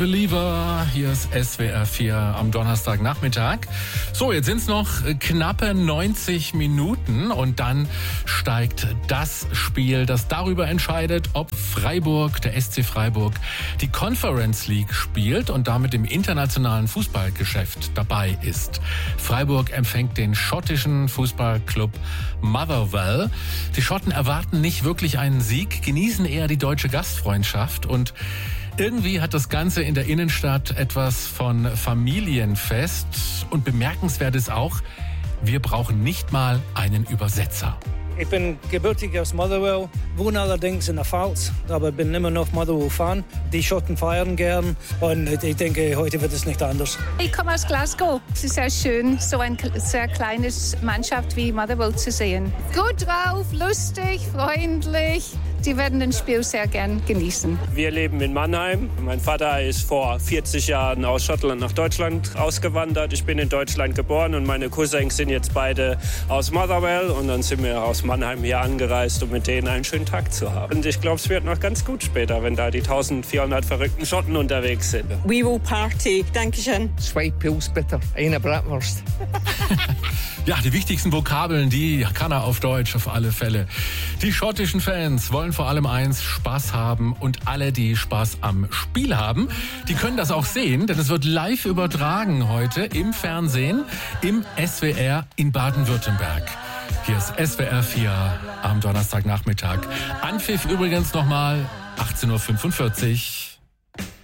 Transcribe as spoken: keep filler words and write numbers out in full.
Believer, hier ist S W R vier am Donnerstagnachmittag. So, jetzt sind es noch knappe neunzig Minuten und dann steigt das Spiel, das darüber entscheidet, ob Freiburg, der S C Freiburg, die Conference League spielt und damit im internationalen Fußballgeschäft dabei ist. Freiburg empfängt den schottischen Fußballclub Motherwell. Die Schotten erwarten nicht wirklich einen Sieg, genießen eher die deutsche Gastfreundschaft und irgendwie hat das Ganze in der Innenstadt etwas von Familienfest. Und bemerkenswert ist auch, wir brauchen nicht mal einen Übersetzer. Ich bin gebürtig aus Motherwell, wohne allerdings in der Pfalz, aber bin immer noch Motherwell-Fan. Die Schotten feiern gern und ich denke, heute wird es nicht anders. Ich komme aus Glasgow. Es ist sehr schön, so eine sehr kleine Mannschaft wie Motherwell zu sehen. Gut drauf, lustig, freundlich. Die werden das Spiel sehr gern genießen. Wir leben in Mannheim. Mein Vater ist vor vierzig Jahren aus Schottland nach Deutschland ausgewandert. Ich bin in Deutschland geboren und meine Cousins sind jetzt beide aus Motherwell. Und dann sind wir aus Mannheim hier angereist, um mit denen einen schönen Tag zu haben. Und ich glaube, es wird noch ganz gut später, wenn da die eintausendvierhundert verrückten Schotten unterwegs sind. We will party. Dankeschön. Zwei Pils bitte, eine Bratwurst. Ja, die wichtigsten Vokabeln, die kann er auf Deutsch auf alle Fälle. Die schottischen Fans wollen vor allem eins, Spaß haben, und alle, die Spaß am Spiel haben, die können das auch sehen, denn es wird live übertragen heute im Fernsehen im S W R in Baden-Württemberg. Hier ist S W R vier am Donnerstagnachmittag. Anpfiff übrigens nochmal achtzehn Uhr fünfundvierzig.